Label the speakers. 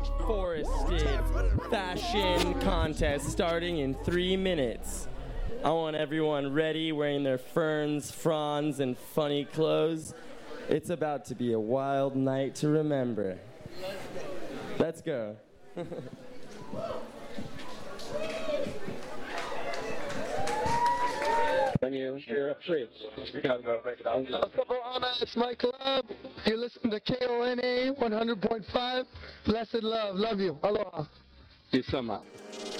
Speaker 1: forested fashion contest starting in 3 minutes. I want everyone ready, wearing their ferns, fronds, and funny clothes. It's about to be a wild night to remember. Let's go.
Speaker 2: When you hear a freak, you gotta go break it down.
Speaker 3: It's my club. You listen to KONA 100.5. Blessed love. Love you. Aloha.
Speaker 2: Peace so much.